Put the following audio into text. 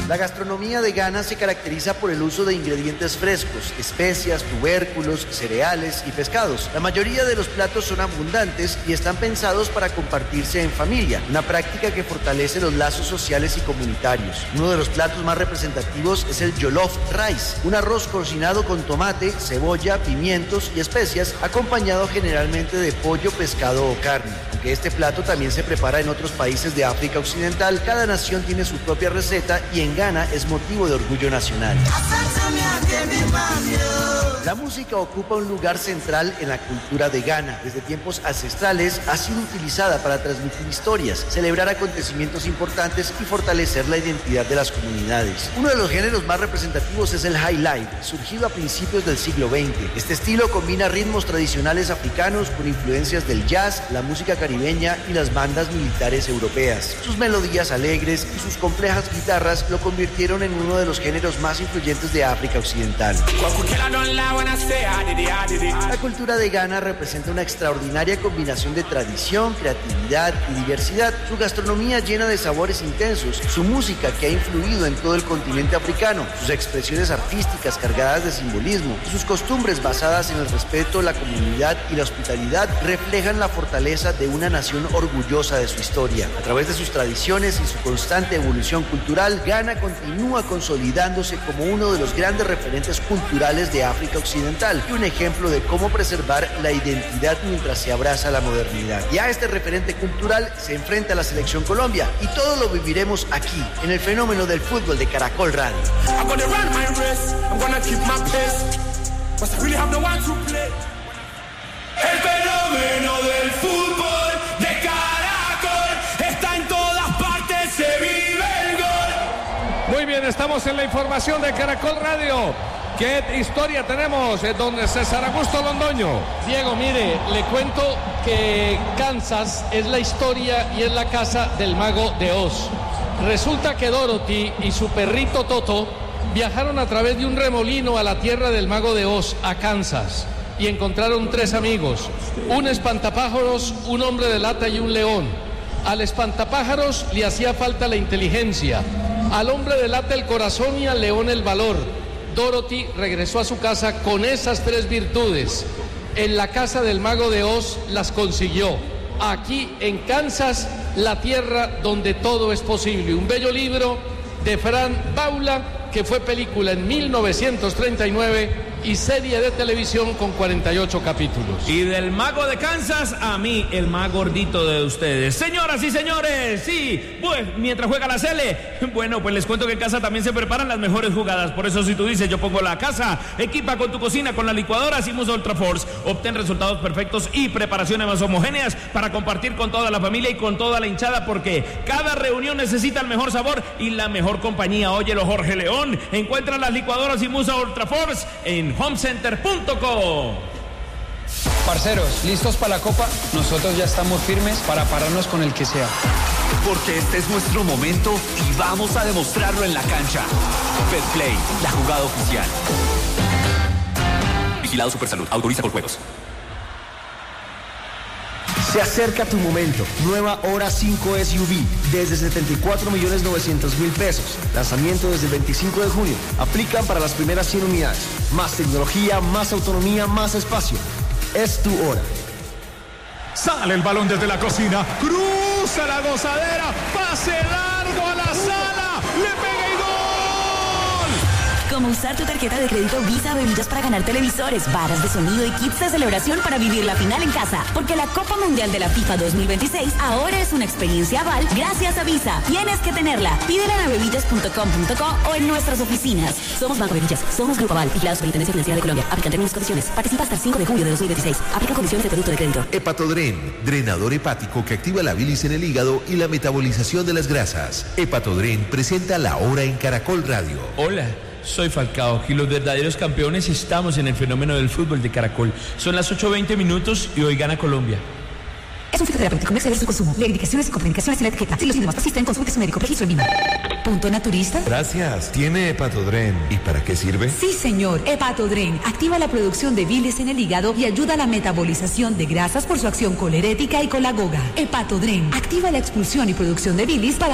La gastronomía de Ghana se caracteriza por el uso de ingredientes frescos, especias, tubérculos, cereales y pescados. La mayoría de los platos son abundantes y están pensados para compartirse en familia, una práctica que fortalece los lazos sociales y comunitarios. Uno de los platos más representativos es el jollof rice, un arroz cocinado con tomate, cebolla, pimientos y especias, acompañado generalmente de pollo, pescado o carne. Aunque este plato también se prepara en otros países de África Occidental, cada nación tiene su propia receta y en Ghana es motivo de orgullo nacional. La música ocupa un lugar central en la cultura de Ghana. Desde tiempos ancestrales ha sido utilizada para transmitir historias, celebrar acontecimientos importantes y fortalecer la identidad de las comunidades. Uno de los géneros más representativos es el high life, surgido a principios del siglo XX. Este estilo combina ritmos tradicionales africanos con influencias del jazz, la música caribeña y las bandas militares europeas. Sus melodías alegres y sus complejas guitarras lo convirtieron en uno de los géneros más influyentes de África Occidental. La cultura de Ghana representa una extraordinaria combinación de tradición, creatividad y diversidad. Su gastronomía llena de sabores intensos, su música que ha influido en todo el continente africano, sus expresiones artísticas cargadas de simbolismo y sus costumbres basadas en el respeto, la comunidad y la hospitalidad reflejan la fortaleza de una nación orgullosa de su historia. A través de sus tradiciones y su constante evolución cultural, Ghana continúa consolidándose como uno de los grandes referentes culturales de África Occidental y un ejemplo de cómo preservar la identidad mientras se abraza la modernidad. Y a este referente cultural se enfrenta la Selección Colombia y todo lo viviremos aquí, en el fenómeno del fútbol de Caracol Radio. El fenómeno del fútbol de Caracol está en todas partes, se vive el gol. Muy bien, estamos en la información de Caracol Radio. ¿Qué historia tenemos, don César Augusto Londoño? Diego, mire, le cuento que Kansas es la historia y es la casa del mago de Oz. Resulta que Dorothy y su perrito Toto viajaron a través de un remolino a la tierra del mago de Oz, a Kansas, y encontraron 3 amigos, un espantapájaros, un hombre de lata y un león. Al espantapájaros le hacía falta la inteligencia, al hombre de lata el corazón y al león el valor. Dorothy regresó a su casa con esas 3 virtudes. En la casa del mago de Oz las consiguió. Aquí en Kansas, la tierra donde todo es posible. Un bello libro de Fran Baula, que fue película en 1939 y serie de televisión con 48 capítulos. Y del mago de Kansas, a mí, el más gordito de ustedes. Señoras y señores, sí, pues mientras juega la Sele, bueno, pues les cuento que en casa también se preparan las mejores jugadas. Por eso si tú dices, yo pongo la casa, equipa con tu cocina con la licuadora Simus Ultra Force. Obtén resultados perfectos y preparaciones más homogéneas para compartir con toda la familia y con toda la hinchada, porque cada reunión necesita el mejor sabor y la mejor compañía. Óyelo, Jorge León, encuentra las licuadoras Simus Ultra Force en homecenter.com. Parceros, ¿listos para la Copa? Nosotros ya estamos firmes para pararnos con el que sea. Porque este es nuestro momento y vamos a demostrarlo en la cancha. Betplay, la jugada oficial. Vigilado Supersalud, autoriza por juegos. Se acerca tu momento. Nueva Hora 5 SUV desde 74.900.000 pesos. Lanzamiento desde el 25 de junio. Aplican para las primeras 100 unidades. Más tecnología, más autonomía, más espacio. Es tu hora. Sale el balón desde la cocina. Cruza la gozadera. Pase largo a la sala. Le pega y gol. Como usar tu tarjeta de crédito Visa Bebidas para ganar televisores, varas de sonido y kits de celebración para vivir la final en casa. Porque la Copa Mundial de la FIFA 2026 ahora es una experiencia Aval gracias a Visa. Tienes que tenerla. Pídela en bebidas.com.co o en nuestras oficinas. Somos Banco Bebidas. Somos Grupo Aval. Vigilado Superintendencia Financiera de Colombia. Aplican términos y condiciones. Participa hasta el 5 de julio de 2026. Aplican condiciones de producto de crédito. Hepatodren, drenador hepático que activa la bilis en el hígado y la metabolización de las grasas. Hepatodren presenta La Hora en Caracol Radio. Hola. Soy Falcao y los verdaderos campeones estamos en el fenómeno del fútbol de Caracol. Son las 8:20 minutos y hoy gana Colombia. Es un fitoterapéutico, no exceder su consumo. Lee indicaciones y contraindicaciones en la etiqueta. Si los síntomas persisten, consulte a su médico. Registro en Vima. ¿Punto naturista? Gracias. ¿Tiene Hepatodren? ¿Y para qué sirve? Sí, señor. Hepatodren activa la producción de bilis en el hígado y ayuda a la metabolización de grasas por su acción colerética y colagoga. Hepatodren activa la expulsión y producción de bilis para